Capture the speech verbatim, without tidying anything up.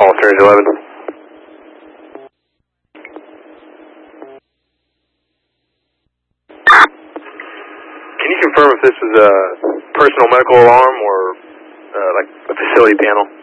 Alternate eleven. Can you confirm if this is a personal medical alarm or uh, like a facility panel?